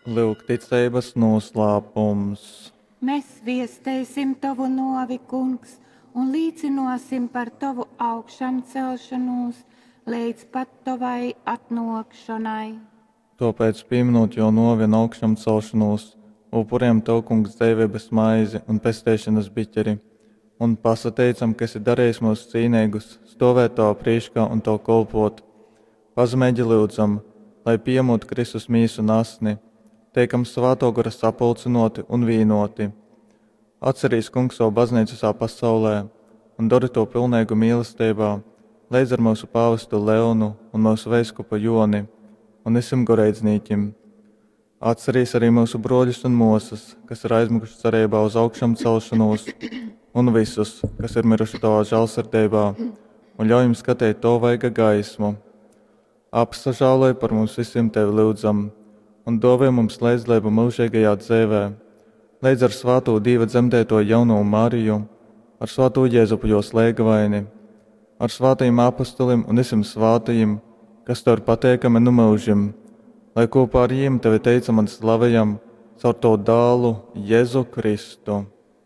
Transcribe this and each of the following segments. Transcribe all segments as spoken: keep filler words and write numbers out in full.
Lūk, ticības noslēpums. Mēs viestēsim tavu novi, kungs, un līdzinosim par tavu augšām celšanos līdz pat tavai atnākšanai. Tāpēc pieminot jau novienu augšām celšanos, upuriem tev, kungs, dzīvības maizi un pestēšanas biķeri, un pasateicam, ka esi darījis mūs cīnīgus, stāvēt tavā priekšā un tev kalpot. Pazemēģi lūdzam, lai piemūt Kristus mīsu nasni, teikam svāto gara sapulcinoti un vīnoti. Atcerīs, kungs, savu baznīcu visā pasaulē un dari to pilnīgu mīlestībā, līdz ar mūsu pāvestu Leonu un mūsu veiskupa Joni un visam goreidzniekiem. Atcerīs arī mūsu broļus un mūsas, kas ir aizmiguši cerībā uz augšām celšanos, un visus, kas ir miruši tavā žēlsirdībā, un ļauj jums skatīt to vaiga gaismu. Apsažāloj par mums visiem tevi lūdzam, un dāvā mums līdzlību mūžīgajā dzīvē, līdz ar svāto Dieva dzemdēto jauno Mariju, ar svāto Jēzupu jo slēgavaini, ar svātajiem apostolim un visiem svātajiem, kas tev ir pateikami nu mūžim, lai kopā ar viņiem tevi teicam un slavējam caur to dālu Jēzu Kristu.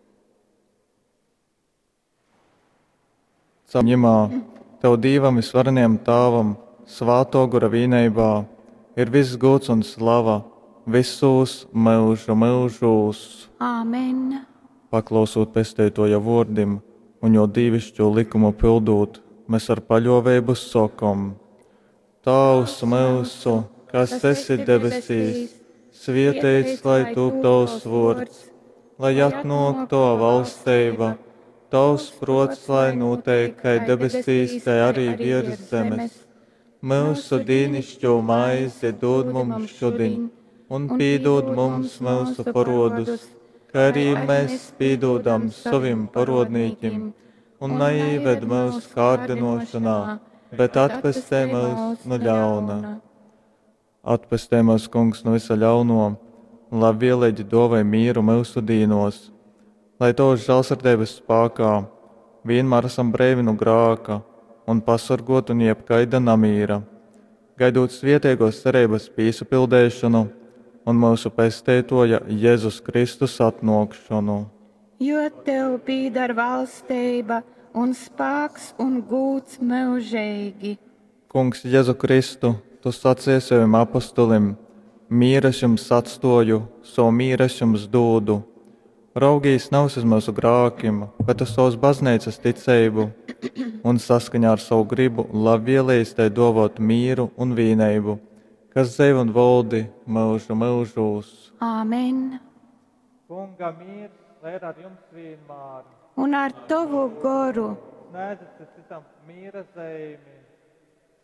Caurņemā tev Dievam visvarenajam Tēvam, svāto gara vienībā, ir viss gods un slava visos mūžu mūžos. Āmen! Paklausot pestētoja vārdim un jo dievišķo likumu pildot, mēs ar paļāvību sakam: Tēvs mūsu, kas esi debesīs, svētīts lai top tavs vārds, lai atnāk tava valstība, tavs prāts, lai notiek kā debesīs, tā arī virs zemes. Mūsu dienascho maizi dod mums šodien, un piedod mums mūsu parodus, kā arī mēs piedodam saviem parodnīkiem, un neieved mūsu kārdinošanā, bet atpestē mūs no ļauna. Atpestē mūs, kungs, no visa ļauno, un lai vienlaidi dāvā mieru mūsu dīnos, lai tavas žēlsirdības spēkā vienmēr esam brīvi no grēka un pasargot un jebkaida namīra, gaidot svētīgos cerības piesapildēšanu un mūsu pestētoja Jēzus Kristus atnākšanu. Jo tev pieder valstība un spēks un gods mūžīgi. Kungs, Jēzu Kristu, tu sacīji saviem apostolim: mīra es jums atstāju, savu mīru es jums dodu. Raugīs nav uz mūsu grēkiem, bet uz savas baznīcas ticību, un saskaņā ar savu gribu labvēlīs tai dāvāt mīru un vienību, kas dzīvo un valdi mūžu mūžos. Āmen! Kunga mīrs, lai ir ar jums vienmēr, Un ar tavu goru! sniedzat citam mīra zīmi.